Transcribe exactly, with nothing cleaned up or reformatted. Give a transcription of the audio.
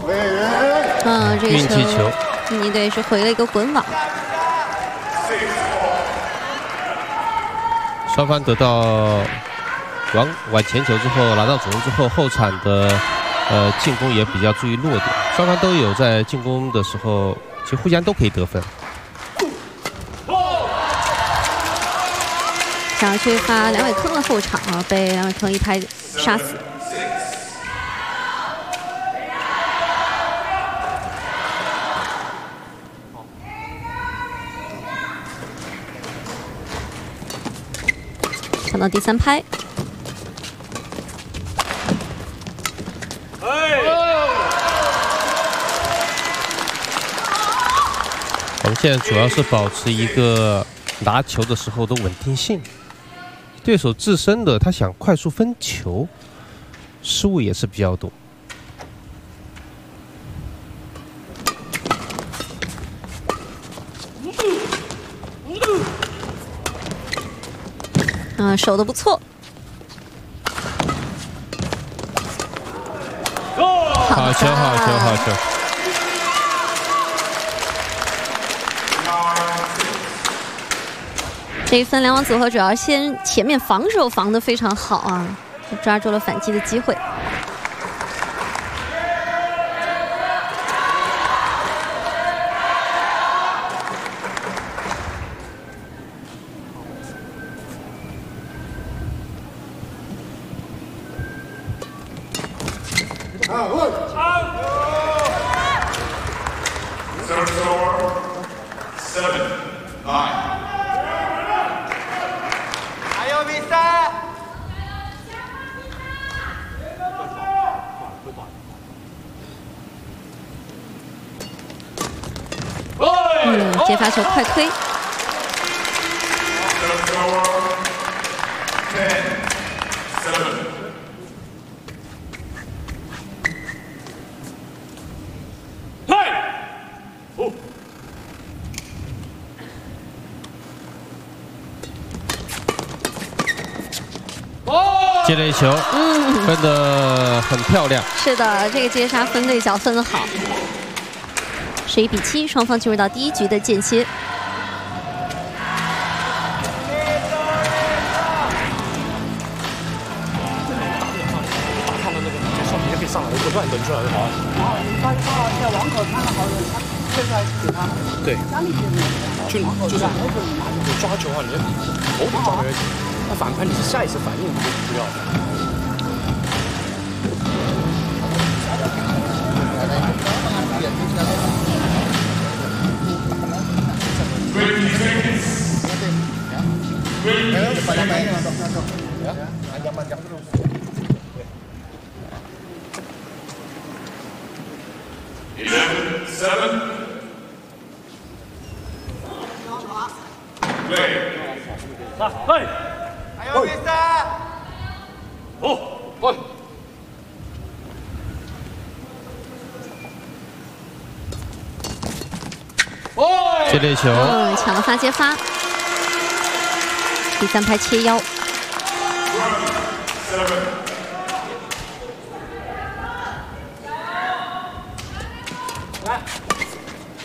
嗯，这个运气球， 印尼队是回了一个滚网。 双方得到往往前球之后，拿到主动之后，后场的呃进攻也比较注意落点。双方都有在进攻的时候，其实互相都可以得分。 想要去发梁伟铿的后场啊，被梁伟铿一拍杀死。抢到第三拍。 我们现在主要是保持一个拿球的时候的稳定性。对手自身的他想快速分球，失误也是比较多。 嗯，守得不错。 好球，好球，好球！ 这一分两网组合主要先前面防守防得非常好啊，抓住了反击的机会。嗯，接发球快推。 接了一球，嗯，分得很漂亮。 是的，这个接杀分对角分得好。十一比七，双方进入到第一局的间歇。 他们那个小明可以上来，不断蹬出来就好了。然后你发现在网口看到好人，他现在给他对，就就是你抓球啊，你的头顶抓没问题，那反拍你是下意识反应不不要的。 Eleven, seven. Play. 来，嘿，还有比赛。哦，滚。 接了一球， 嗯，抢了发接发。第三拍切腰。 Seven.